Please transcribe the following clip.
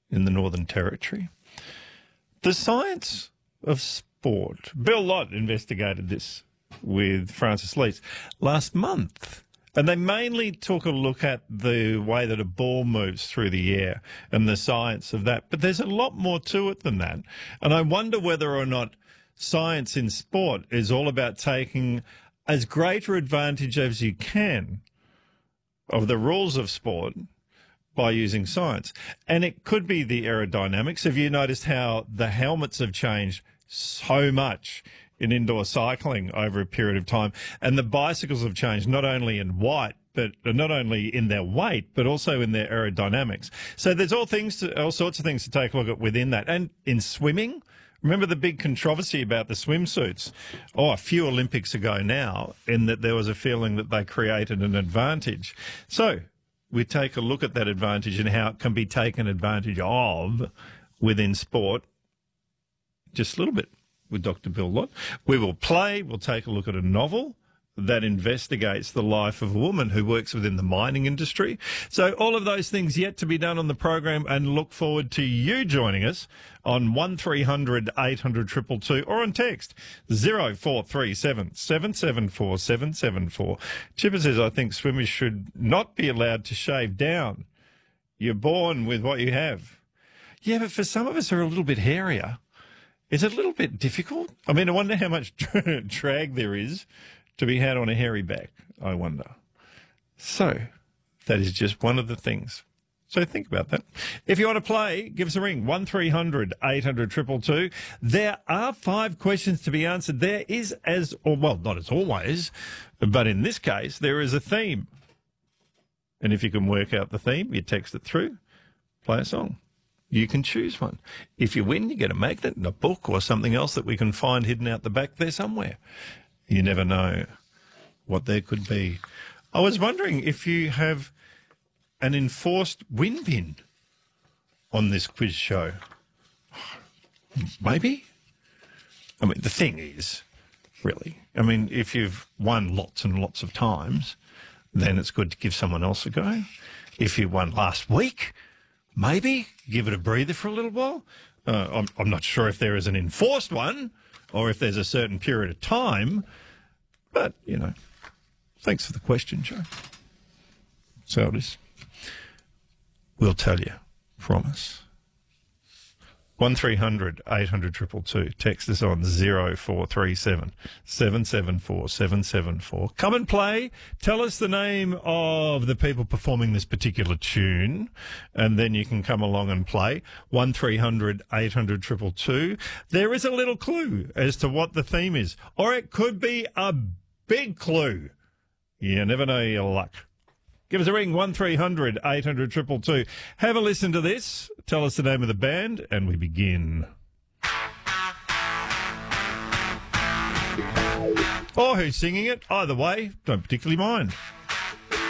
in the Northern Territory. The science of sport. Bill Lott investigated this with Francis Lees last month. And they mainly took a look at the way that a ball moves through the air and the science of that. But there's a lot more to it than that. And I wonder whether or not science in sport is all about taking as greater advantage as you can of the rules of sport by using science. And it could be the aerodynamics. Have you noticed how the helmets have changed so much in indoor cycling over a period of time? And the bicycles have changed not only in white, but not only in their weight, but also in their aerodynamics. So there's all sorts of things to take a look at within that. And in swimming, remember the big controversy about the swimsuits? A few Olympics ago now, in that there was a feeling that they created an advantage. So we take a look at that advantage and how it can be taken advantage of within sport just a little bit with Dr. Bill Lott. We'll take a look at a novel that investigates the life of a woman who works within the mining industry. So all of those things yet to be done on the program, and look forward to you joining us on 1300 800 222 or on text 0437 774 774. Chipper says, I think swimmers should not be allowed to shave down. You're born with what you have. Yeah, but for some of us who are a little bit hairier, is it a little bit difficult? I mean, I wonder how much drag there is to be had on a hairy back, I wonder. So that is just one of the things. So think about that. If you want to play, give us a ring, 1300 800 222. There are 5 questions to be answered. There is, not as always, but in this case, there is a theme. And if you can work out the theme, you text it through, play a song. You can choose one. If you win, you get a magnet and a book or something else that we can find hidden out the back there somewhere. You never know what there could be. I was wondering if you have an enforced win bin on this quiz show. Maybe? I mean, the thing is, really, if you've won lots and lots of times, then it's good to give someone else a go. If you won last week, maybe give it a breather for a little while. I'm not sure if there is an enforced one or if there's a certain period of time, but, thanks for the question, Joe. So it is. We'll tell you. Promise. 1300 800 222. Text us on 0437 774 774. Come and play. Tell us the name of the people performing this particular tune, and then you can come along and play. 1300 800 222. There is a little clue as to what the theme is, or it could be a big clue. You never know your luck. Give us a ring, 1300 800 222. Have a listen to this. Tell us the name of the band, and we begin. Or who's singing it. Either way, don't particularly mind.